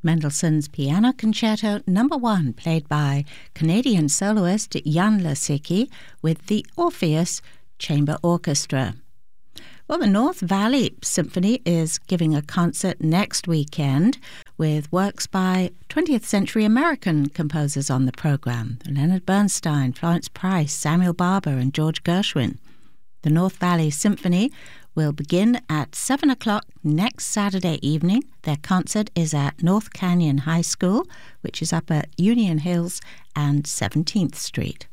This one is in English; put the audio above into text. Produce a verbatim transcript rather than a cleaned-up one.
Mendelssohn's Piano Concerto Number One, played by Canadian soloist Jan Lasicki with the Orpheus Chamber Orchestra. Well, the North Valley Symphony is giving a concert next weekend with works by twentieth century American composers on the program: Leonard Bernstein, Florence Price, Samuel Barber and George Gershwin. The North Valley Symphony will begin at seven o'clock next Saturday evening. Their concert is at North Canyon High School, which is up at Union Hills and seventeenth Street.